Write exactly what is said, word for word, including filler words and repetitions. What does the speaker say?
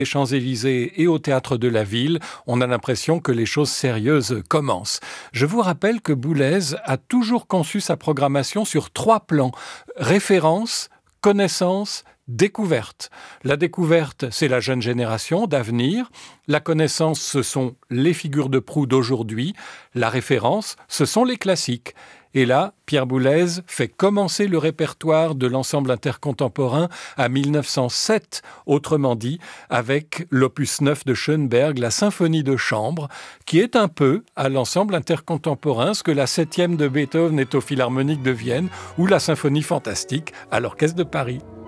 les Champs-Élysées et au Théâtre de la Ville, on a l'impression que les choses sérieuses commencent. Je vous rappelle que Boulez a toujours conçu sa programmation sur trois plans. Référence, connaissance, découverte. La découverte, c'est la jeune génération d'avenir. La connaissance, ce sont les figures de proue d'aujourd'hui. La référence, ce sont les classiques. Et là, Pierre Boulez fait commencer le répertoire de l'ensemble intercontemporain à mille neuf cent sept, autrement dit, avec l'opus neuf de Schönberg, la symphonie de chambre, qui est un peu, à l'ensemble intercontemporain, ce que la septième de Beethoven est au Philharmonique de Vienne ou la symphonie fantastique à l'Orchestre de Paris.